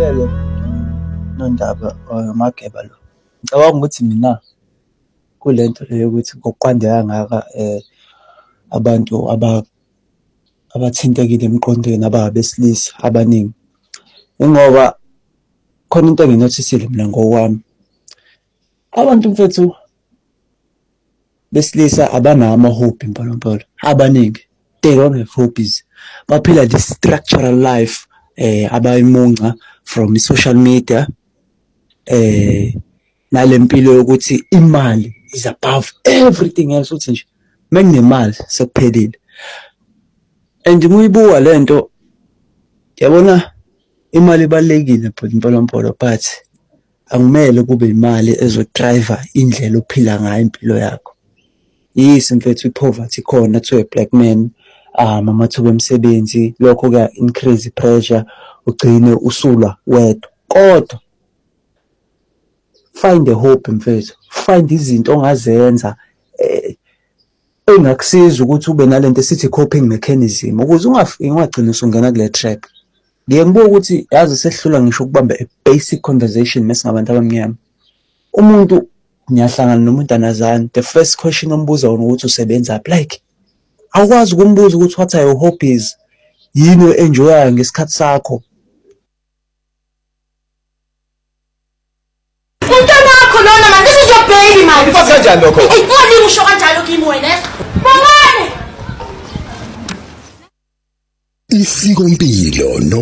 ngibulele Nondaba Mageba lo. Ngicabanga ukuthi mina kulento leyo ukuthi ngokuqondeka kangaka abantu abathintekile emqondweni abesilisa abaningi. Ingoba khona into enginothisiile mina ngowami. Abantu mfethu besilisa abanawo ama-hobby mpolampola. Abaningi. They don't have hobbies. Baphila this structural life abayimunca from social media. Nalempilo yokuthi imali is above everything else uthi nje mekunemali sekuphelile. And muyibuka lento yabona imali ibalekile mpolampola but akumele kube imali ezodriver indlela ophila ngayo impilo yakho. Yisi mfethu ipoverty khona to black man amathuba emsebenzi lokho kuya increase pressure ugcine usulwa wedwa. Kodwa find a hope mfethu, find izinto ongazenza engakusiza ukuthi ube nalento esithi coping mechanism ukuze ungagcina usungena kule trap. Ngibuka ukuthi yazi sehlula ngisho ukubamba a basic conversation mesingabantu abamnyama. Umuntu niyahlangana nomuntu anazani, the first question ombuza wona ukuthi usebenza like awukwazi ukumbuza ukuthi what are your hobbies, yini oenjoyayo ngesikhathi sakho. Isikompilo no